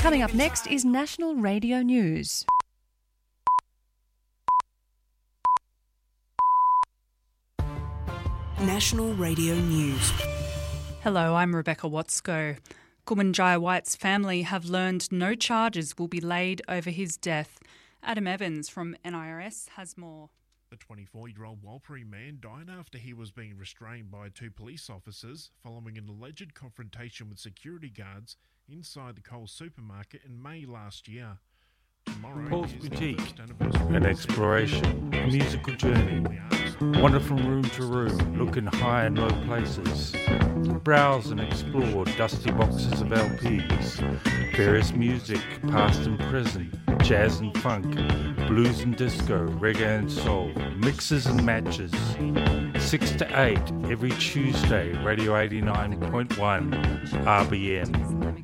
Coming up next is National Radio News. National Radio News. Hello, I'm Rebecca Watsko. Kumanjaya White's family have learned no charges will be laid over his death. Adam Evans from NIRS has more. The 24-year-old Warlpiri man died after he was being restrained by two police officers following an alleged confrontation with security guards inside the Coles supermarket in May last year. Tomorrow Paul's is the Boutique, first anniversary an of exploration, a musical journey. Wander from room to room, look in high and low places. Browse and explore dusty boxes of LPs, various music, past and present, jazz and funk, blues and disco, reggae and soul, mixes and matches. 6 to 8 every Tuesday, Radio 89.1 RBN.